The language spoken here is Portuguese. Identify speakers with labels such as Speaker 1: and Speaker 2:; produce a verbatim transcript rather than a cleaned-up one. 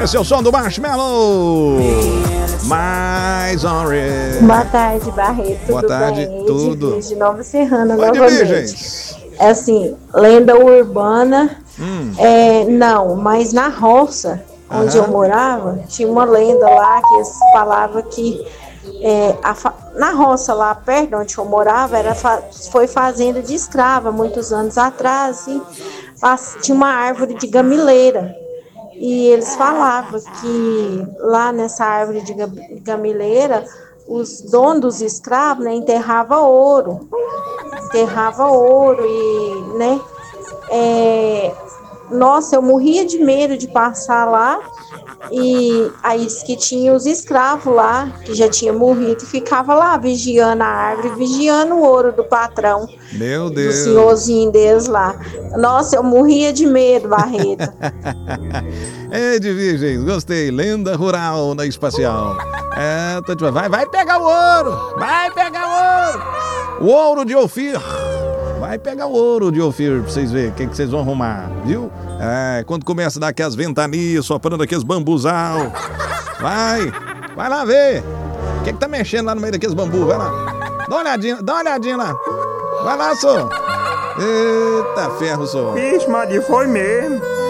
Speaker 1: Esse é o som do Marshmello. Mais orange.
Speaker 2: Boa tarde, Barreto.
Speaker 1: Boa
Speaker 2: tudo
Speaker 1: tarde,
Speaker 2: bem?
Speaker 1: tudo.
Speaker 2: De Nova Serrana,
Speaker 1: Pode
Speaker 2: novamente.
Speaker 1: vir, gente.
Speaker 2: É assim, lenda urbana,
Speaker 1: Hum.
Speaker 2: é, não, mas na roça, onde
Speaker 1: Aham.
Speaker 2: eu morava, tinha uma lenda lá que eles falavam que é, a fa- na roça lá perto de onde eu morava, era fa- foi fazenda de escrava, muitos anos atrás, e as- tinha uma árvore de gamileira. E eles falavam que lá nessa árvore de ga- gamileira, os donos dos escravos, né, enterrava ouro, enterrava ouro e, né, é, nossa, eu morria de medo de passar lá. E aí disse que tinha os escravos lá, que já tinha morrido, e ficava lá vigiando a árvore, vigiando o ouro do patrão,
Speaker 1: Meu
Speaker 2: do
Speaker 1: Deus.
Speaker 2: senhorzinho deles lá. Nossa, eu morria de medo, Barreto.
Speaker 1: É de virgens, gostei. Lenda rural na espacial. É, tô te... vai, vai pegar o ouro! Vai pegar o ouro! O ouro de Ofir! Vai pegar o ouro de Ofir pra vocês verem o que, que vocês vão arrumar, viu? É, quando começa a dar aquelas ventanias, soprando aqueles bambuzal. Vai! Vai lá ver! O que, que tá mexendo lá no meio daqueles bambus? Vai lá! Dá uma olhadinha, dá uma olhadinha lá! Vai lá, só! Eita ferro, só!
Speaker 3: Vixe, Maria, foi mesmo.